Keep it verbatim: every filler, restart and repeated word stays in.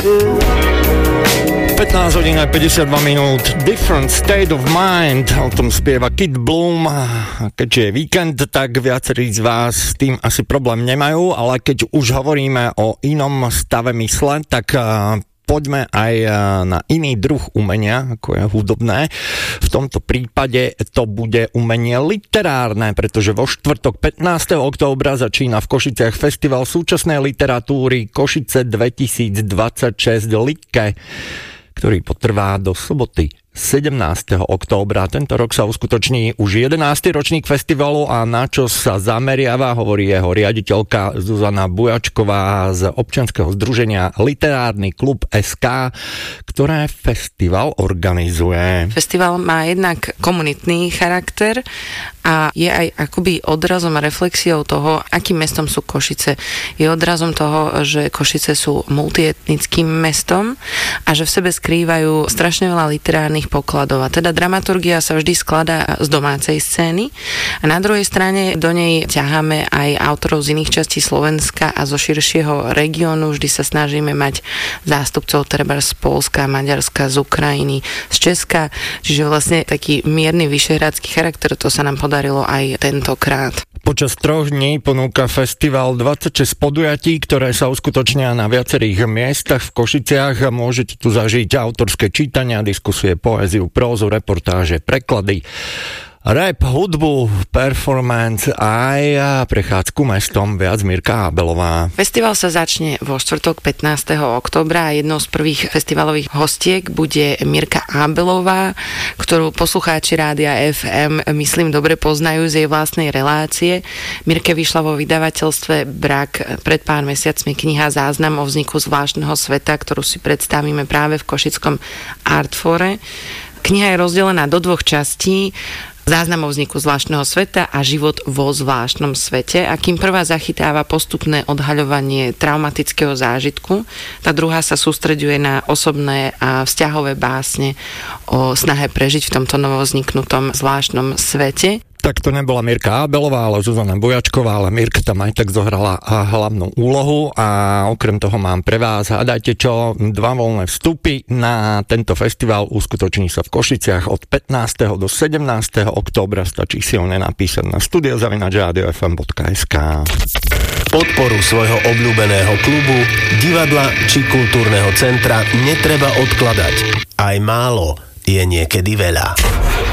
pätnásť hodín a päťdesiatdva minút, Different State of Mind, o tom spieva Kid Bloom. Keďže je víkend, tak viacerí z vás s tým asi problém nemajú, ale keď už hovoríme o inom stave mysle, tak poďme aj na iný druh umenia, ako je hudobné. V tomto prípade to bude umenie literárne, pretože vo štvrtok pätnásteho októbra začína v Košiciach festival súčasnej literatúry Košice dvetisícdvadsaťšesť Litke, ktorý potrvá do soboty sedemnásteho októbra. Tento rok sa uskutoční už jedenásty ročník festivalu a na čo sa zameriava, hovorí jeho riaditeľka Zuzana Bujačková z občianskeho združenia Literárny klub es ká, ktoré festival organizuje. Festival má jednak komunitný charakter a je aj akoby odrazom a reflexiou toho, akým mestom sú Košice. Je odrazom toho, že Košice sú multietnickým mestom a že v sebe skrývajú strašne veľa literárnych pokladov. A teda dramaturgia sa vždy skladá z domácej scény a na druhej strane do nej ťaháme aj autorov z iných častí Slovenska a zo širšieho regiónu. Vždy sa snažíme mať zástupcov treba z Poľska, Maďarska, z Ukrajiny, z Česka. Čiže vlastne taký mierny vyšehradský charakter, to sa nám podarilo aj tentokrát. Počas troch dní ponúka festival dvadsaťšesť podujatí, ktoré sa uskutočnia na viacerých miestach v Košiciach. Môžete tu zažiť autorské čítania, diskusie, poéziu, prózu, reportáže, preklady, rap, hudbu, performance aj prechádzku mestom. Viac Mirka Abelová. Festival sa začne vo štvrtok pätnásteho októbra a jednou z prvých festivalových hostiek bude Mirka Abelová, ktorú poslucháči rádia ef em myslím dobre poznajú z jej vlastnej relácie. Mirke vyšla vo vydavateľstve Brak pred pár mesiacmi kniha Záznam o vzniku zvláštneho sveta, ktorú si predstavíme práve v košickom Artfore. Kniha je rozdelená do dvoch častí. Záznam o vzniku zvláštneho sveta a život vo zvláštnom svete. A kým prvá zachytáva postupné odhaľovanie traumatického zážitku, tá druhá sa sústreďuje na osobné a vzťahové básne o snahe prežiť v tomto novovzniknutom zvláštnom svete. Tak to nebola Mirka Abelová, ale Zuzana Bujačková, ale Mirka tam aj tak zohrala hlavnú úlohu a okrem toho mám pre vás, hádajte čo, dva voľné vstupy na tento festival uskutoční sa v Košiciach od pätnásteho do sedemnásteho októbra, stačí si ho nenapísať na studio zavináč rádio ef em bodka es ká. Podporu svojho obľúbeného klubu, divadla či kultúrneho centra netreba odkladať. Aj málo je niekedy veľa.